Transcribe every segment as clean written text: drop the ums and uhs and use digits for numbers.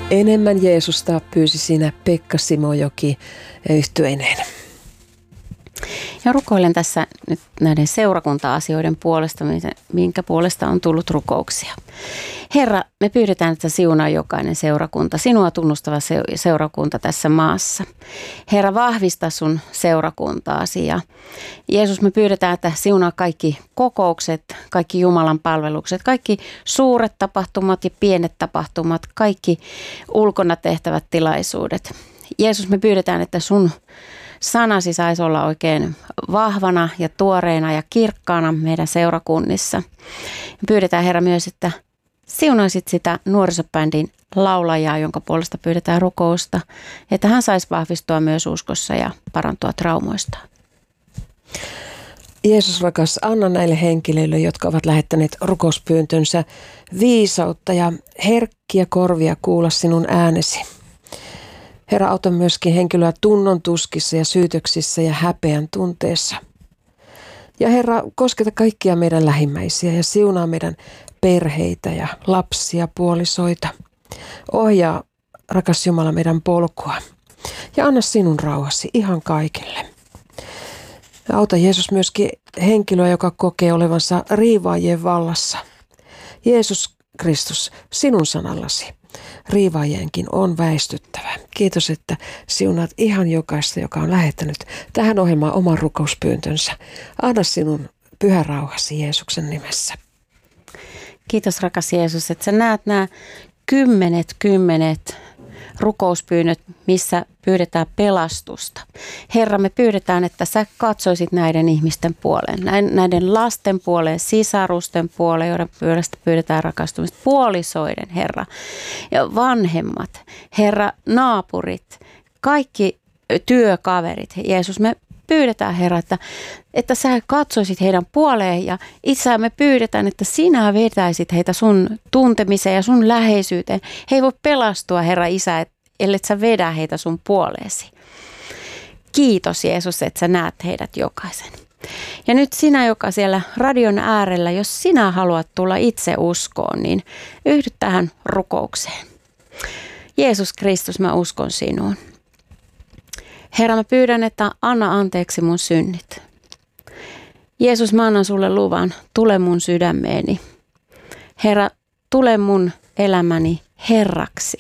Enemmän Jeesusta pyysi siinä Pekka Simojoki yhtyeineen. Ja rukoilen tässä nyt näiden seurakunta-asioiden puolesta, minkä puolesta on tullut rukouksia. Herra, me pyydetään, että siunaa jokainen seurakunta, sinua tunnustava seurakunta tässä maassa. Herra, vahvista sun seurakuntaasi. Ja Jeesus, me pyydetään, että siunaa kaikki kokoukset, kaikki Jumalan palvelukset, kaikki suuret tapahtumat ja pienet tapahtumat, kaikki ulkona tehtävät tilaisuudet. Jeesus, me pyydetään, että sun sanasi saisi olla oikein vahvana ja tuoreena ja kirkkaana meidän seurakunnissa. Pyydetään, Herra, myös, että siunaisit sitä nuorisobändin laulajaa, jonka puolesta pyydetään rukousta, että hän saisi vahvistua myös uskossa ja parantua traumoista. Jeesus rakas, anna näille henkilöille, jotka ovat lähettäneet rukouspyyntönsä, viisautta ja herkkiä korvia kuulla sinun äänesi. Herra, auta myöskin henkilöä tunnon tuskissa ja syytöksissä ja häpeän tunteessa. Ja Herra, kosketa kaikkia meidän lähimmäisiä ja siunaa meidän perheitä ja lapsia, puolisoita. Ohjaa, rakas Jumala, meidän polkua ja anna sinun rauhasi ihan kaikille. Ja auta Jeesus myöskin henkilöä, joka kokee olevansa riivaajien vallassa. Jeesus Kristus, sinun sanallasi. Riivaajienkin on väistyttävä. Kiitos, että siunaat ihan jokaista, joka on lähettänyt tähän ohjelmaan oman rukouspyyntönsä. Anna sinun pyhä rauhasi Jeesuksen nimessä. Kiitos rakas Jeesus, että sä näet nämä kymmenet rukouspyynnöt, missä pyydetään pelastusta. Herra, me pyydetään, että sä katsoisit näiden ihmisten puoleen, näiden lasten puoleen, sisarusten puoleen, joiden puolesta pyydetään rakastumista, puolisoiden, Herra, ja vanhemmat, Herra, naapurit, kaikki työkaverit. Jeesus, me pyydetään, Herra, että sä katsoisit heidän puoleen ja itse me pyydetään, että sinä vetäisit heitä sun tuntemiseen ja sun läheisyyteen. He ei voi pelastua, Herra Isä, ellei sä vedä heitä sun puoleesi. Kiitos Jeesus, että sä näet heidät jokaisen. Ja nyt sinä, joka siellä radion äärellä, jos sinä haluat tulla itse uskoon, niin yhdy tähän rukoukseen. Jeesus Kristus, mä uskon sinuun. Herra, mä pyydän, että anna anteeksi mun synnit. Jeesus, mä annan sulle luvan, tule mun sydämeeni. Herra, tule mun elämäni Herraksi.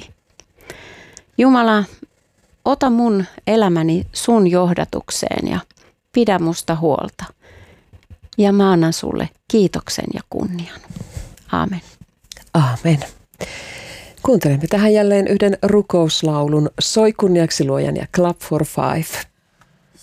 Jumala, ota mun elämäni sun johdatukseen ja pidä musta huolta. Ja mä annan sulle kiitoksen ja kunnian. Aamen. Aamen. Kuuntelemme tähän jälleen yhden rukouslaulun Soi kunniaksi luojan ja Clap for Five.